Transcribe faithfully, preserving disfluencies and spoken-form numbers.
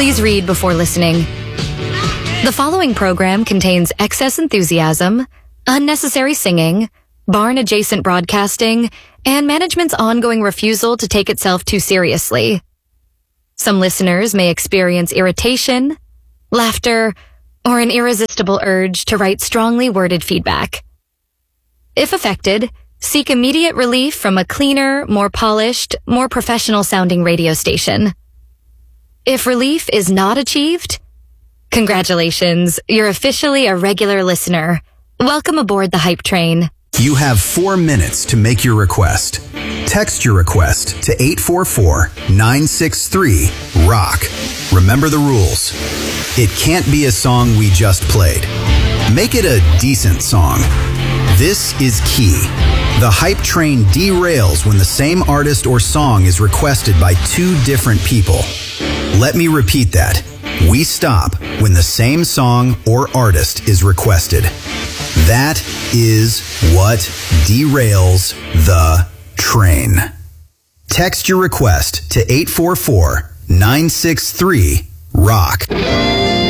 Please read before listening. The following program contains excess enthusiasm, unnecessary singing, barn-adjacent broadcasting, and management's ongoing refusal to take itself too seriously. Some listeners may experience irritation, laughter, or an irresistible urge to write strongly worded feedback. If affected, seek immediate relief from a cleaner, more polished, more professional-sounding radio station. If relief is not achieved, congratulations, you're officially a regular listener. Welcome aboard the Hype Train. You have four minutes to make your request. Text your request to eight four four, nine six three, ROCK. Remember the rules. It can't be a song we just played. Make it a decent song. This is key. The Hype Train derails when the same artist or song is requested by two different people. Let me repeat that. We stop when the same song or artist is requested. That is what derails the train. Text your request to eight four four, nine six three, ROCK.